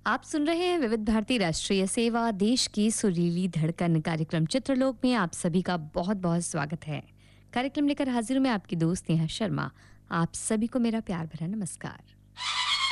आप सुन रहे हैं विविध भारती राष्ट्रीय सेवा देश की सुरीली धड़कन कार्यक्रम चित्रलोक में आप सभी का बहुत बहुत स्वागत है। कार्यक्रम लेकर हाजिर हूं मैं आपकी दोस्त नेहा शर्मा। आप सभी को मेरा प्यार भरा नमस्कार।